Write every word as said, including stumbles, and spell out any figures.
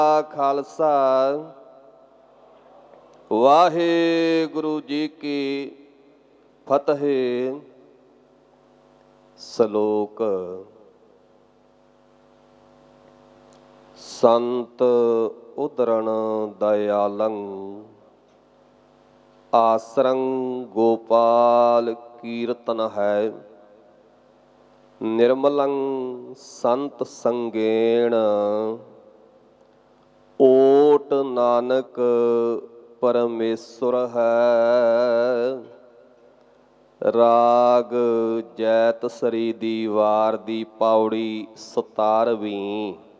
ਖਾਲਸਾ ਵਾਹਿਗੁਰੂ ਜੀ ਕੀ ਫਤਿਹ। ਸ਼ਲੋਕ। ਸੰਤ ਉਦਰਣ ਦਇਆਲੰ ਆਸਰੰ ਗੋਪਾਲ ਕੀਰਤਨ ਹੈ। ਨਿਰਮਲੰ ਸੰਤ ਸੰਗੇਣ ਓਟ ਨਾਨਕ ਪਰਮੇਸ਼ੁਰ ਹੈ। ਰਾਗ ਜੈਤ ਸਰੀ ਦੀ ਵਾਰ ਦੀ ਪੌੜੀ ਸਤਾਰਵੀਂ।